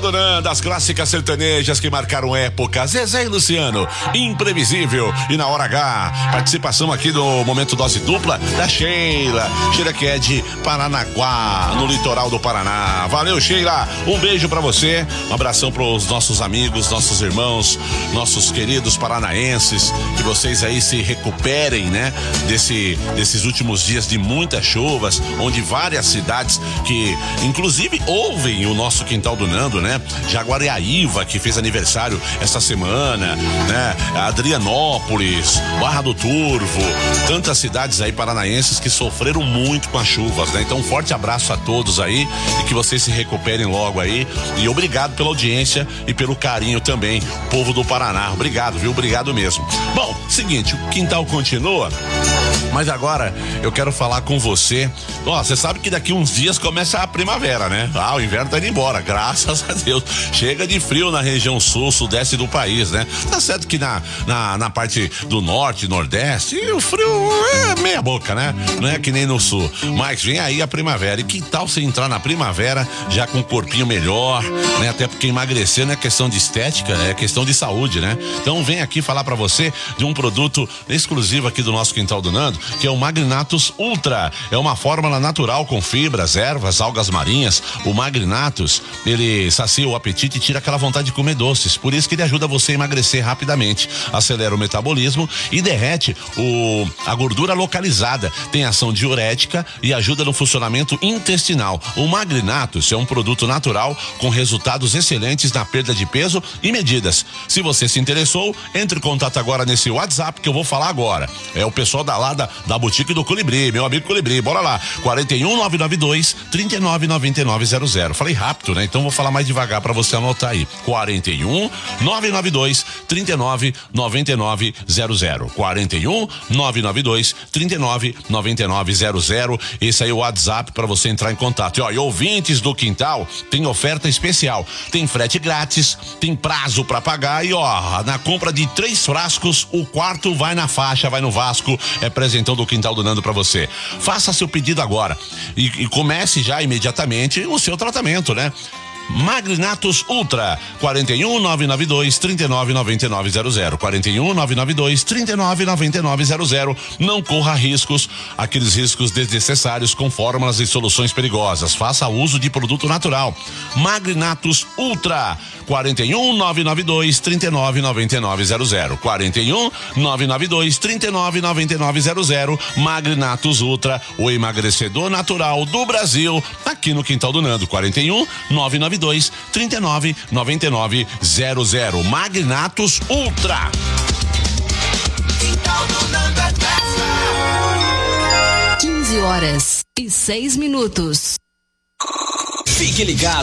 do Nando, as clássicas sertanejas que marcaram época. Zezé e Luciano, Imprevisível. E na hora H, participação aqui do Momento Dose Dupla da Sheila. Sheila que é de Paranaguá, no litoral do Paraná. Valeu, Sheila. Um beijo pra você. Um abração pros nossos amigos, nossos irmãos, nossos queridos paranaenses. Que vocês aí se recuperem, né? Desses últimos dias de muitas chuvas, onde várias cidades que, inclusive, ouvem o nosso Quintal do Nando, né? Jaguariaíva, que fez aniversário essa semana, né? Adrianópolis, Barra do Turvo, tantas cidades aí paranaenses que sofreram muito com as chuvas, né? Então, um forte abraço a todos aí e que vocês se recuperem logo aí. E obrigado pela audiência e pelo carinho também, povo do Paraná. Obrigado, viu? Obrigado mesmo. Bom, seguinte, o Quintal continua, mas agora eu quero falar com você. Você sabe que daqui uns dias começa a primavera, né? O inverno tá indo embora, graças a Deus. Chega de frio na região sul, sudeste do país, né? Tá certo que na parte do norte, nordeste, o frio é meia boca, né? Não é que nem no sul. Mas vem aí a primavera. E que tal você entrar na primavera já com um corpinho melhor, né? Até porque emagrecer não é questão de estética, é questão de saúde, né? Então vem aqui falar pra você de um produto exclusivo aqui do nosso Quintal do Nando, que é o Magrinatus Ultra. É uma fórmula natural com fibras, ervas, algas marinhas. O Magrinatus, ele sacia o apetite e tira aquela vontade de comer doces. Por isso que ele ajuda você a emagrecer rapidamente, acelera o metabolismo e derrete a gordura localizada. Tem ação diurética e ajuda no funcionamento intestinal. O Magrinatus é um produto natural com resultados excelentes na perda de peso e medidas. Se você se interessou, entre em contato agora nesse WhatsApp que eu vou falar agora. É o pessoal da Boutique do Colibri, meu amigo Colibri, bora lá, 41-992 399900. Falei rápido, né? Então vou falar mais devagar pra você anotar aí, 41-992 399900, 41-992 399900. Esse aí é o WhatsApp pra você entrar em contato. E ouvintes do Quintal, tem oferta especial, tem frete grátis, tem prazo pra pagar e na compra de 3 frascos, o quarto vai na faixa, vai no Vasco. É presentão do Quintal do Nando pra você. Faça seu pedido agora e comece já imediatamente o seu tratamento, né? Magrinatus Ultra, 41-992 399900, 41-992 399900. Não corra riscos, aqueles riscos desnecessários com fórmulas e soluções perigosas. Faça uso de produto natural. Magrinatus Ultra, 41-992 399900, 41-992 399900. Magrinatus Ultra, o emagrecedor natural do Brasil, aqui no Quintal do Nando, 41-992 399900. Magrinatus Ultra. 15 horas e 6 minutos. Fique ligado